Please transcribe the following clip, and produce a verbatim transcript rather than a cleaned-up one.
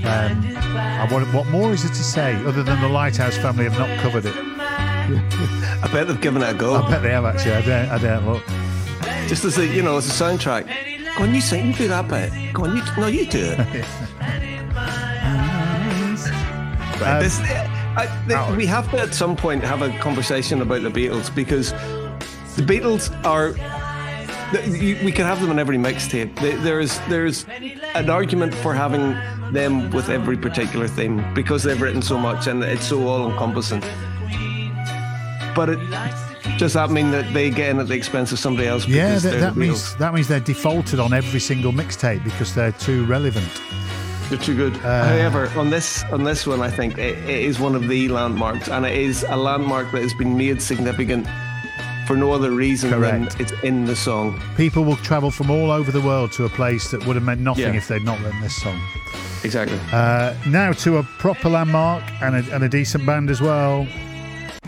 Um, I want, what more is there to say other than the Lighthouse family have not covered it? I bet they've given it a go. I bet they have actually. I don't. I don't look. Just as a, you know, as a soundtrack. Go on, you sing, you do that bit. Go on, you no, you do it. Right, Um, this, I, the, we have to at some point have a conversation about the Beatles, because the Beatles are. the- you- We could have them in every mixtape. There- There's there's an argument for having them with every particular theme because they've written so much and it's so all encompassing. But it, does that mean that they get in at the expense of somebody else? Yeah, because that, they're that the means Beatles? that means they're defaulted on every single mixtape because they're too relevant. They're too good. Uh, However, on this on this one, I think it, it is one of the landmarks, and it is a landmark that has been made significant for no other reason Correct. than it's in the song. People will travel from all over the world to a place that would have meant nothing Yeah. if they'd not written this song. Exactly. Uh, now to a proper landmark and a, and a decent band as well.